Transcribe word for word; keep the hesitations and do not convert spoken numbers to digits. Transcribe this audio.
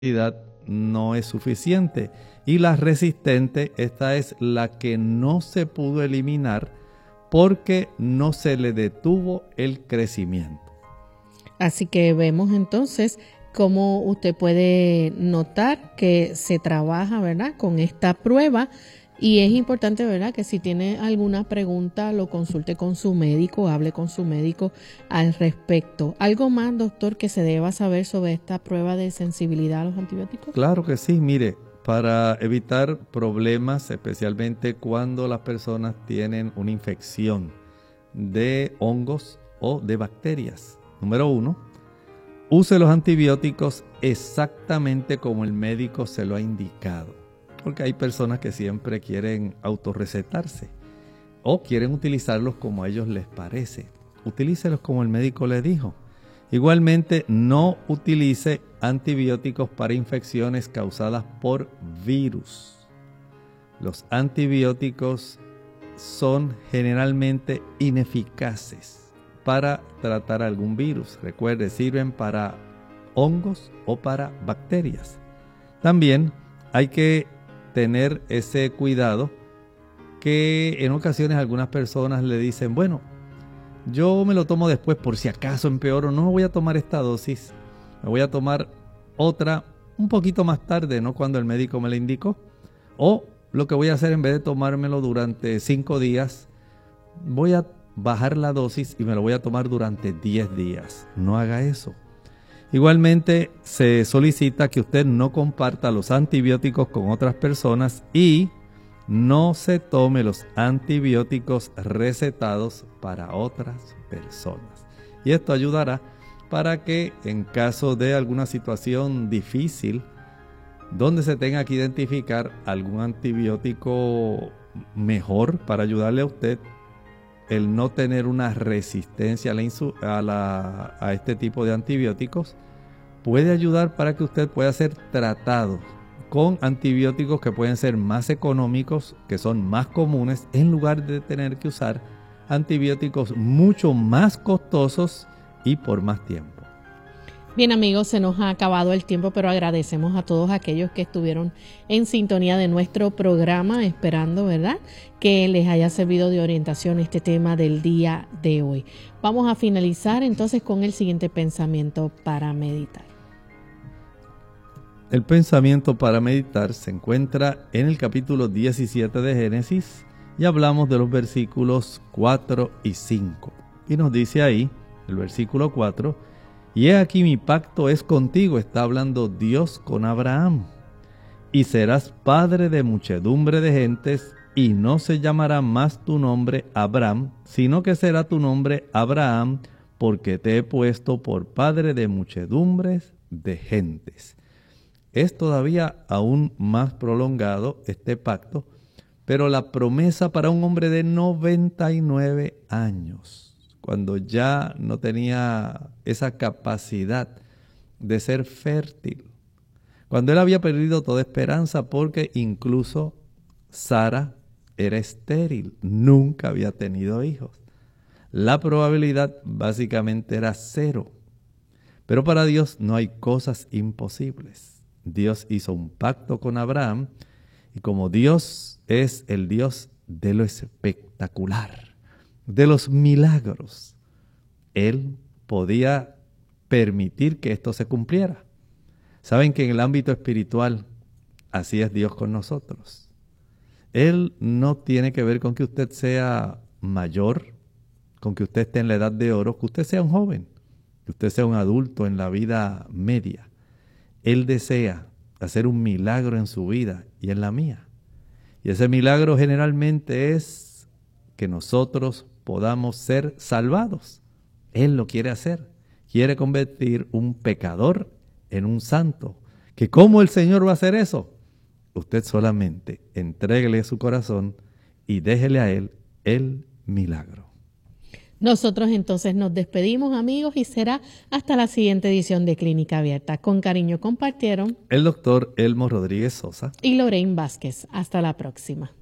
no es suficiente. Y la resistente, esta es la que no se pudo eliminar porque no se le detuvo el crecimiento. Así que vemos entonces cómo usted puede notar que se trabaja, ¿verdad?, con esta prueba. Y es importante, ¿verdad?, que si tiene alguna pregunta lo consulte con su médico, hable con su médico al respecto. ¿Algo más, doctor, que se deba saber sobre esta prueba de sensibilidad a los antibióticos? Claro que sí, mire, para evitar problemas, especialmente cuando las personas tienen una infección de hongos o de bacterias. Número uno, use los antibióticos exactamente como el médico se lo ha indicado. Porque hay personas que siempre quieren autorrecetarse o quieren utilizarlos como a ellos les parece. Utilícelos como el médico le dijo. Igualmente, no utilice antibióticos para infecciones causadas por virus. Los antibióticos son generalmente ineficaces para tratar algún virus. Recuerde, sirven para hongos o para bacterias. También hay que tener ese cuidado que en ocasiones algunas personas le dicen, bueno, yo me lo tomo después por si acaso empeoro, no voy a tomar esta dosis, me voy a tomar otra un poquito más tarde, no cuando el médico me la indicó, o lo que voy a hacer en vez de tomármelo durante cinco días, voy a bajar la dosis y me lo voy a tomar durante diez días. No haga eso. Igualmente, se solicita que usted no comparta los antibióticos con otras personas y no se tome los antibióticos recetados para otras personas. Y esto ayudará para que en caso de alguna situación difícil, donde se tenga que identificar algún antibiótico mejor para ayudarle a usted, el no tener una resistencia a, la insu- a, la, a este tipo de antibióticos puede ayudar para que usted pueda ser tratado con antibióticos que pueden ser más económicos, que son más comunes, en lugar de tener que usar antibióticos mucho más costosos y por más tiempo. Bien, amigos, se nos ha acabado el tiempo, pero agradecemos a todos aquellos que estuvieron en sintonía de nuestro programa, esperando, ¿verdad?, que les haya servido de orientación este tema del día de hoy. Vamos a finalizar entonces con el siguiente pensamiento para meditar. El pensamiento para meditar se encuentra en el capítulo diecisiete de Génesis y hablamos de los versículos cuatro y cinco. Y nos dice ahí, el versículo cuatro, y he aquí mi pacto es contigo, está hablando Dios con Abraham, y serás padre de muchedumbre de gentes, y no se llamará más tu nombre Abraham, sino que será tu nombre Abraham, porque te he puesto por padre de muchedumbres de gentes. Es todavía aún más prolongado este pacto, pero la promesa para un hombre de noventa y nueve años, cuando ya no tenía esa capacidad de ser fértil, cuando él había perdido toda esperanza porque incluso Sara era estéril, nunca había tenido hijos. La probabilidad básicamente era cero, pero para Dios no hay cosas imposibles. Dios hizo un pacto con Abraham y como Dios es el Dios de lo espectacular, de los milagros, Él podía permitir que esto se cumpliera. Saben que en el ámbito espiritual, así es Dios con nosotros. Él no tiene que ver con que usted sea mayor, con que usted esté en la edad de oro, que usted sea un joven, que usted sea un adulto en la vida media. Él desea hacer un milagro en su vida y en la mía. Y ese milagro generalmente es que nosotros podamos ser salvados. Él lo quiere hacer. Quiere convertir un pecador en un santo. ¿Que cómo el Señor va a hacer eso? Usted solamente entréguele su corazón y déjele a Él el milagro. Nosotros entonces nos despedimos, amigos, y será hasta la siguiente edición de Clínica Abierta. Con cariño compartieron el doctor Elmo Rodríguez Sosa y Lorraine Vázquez. Hasta la próxima.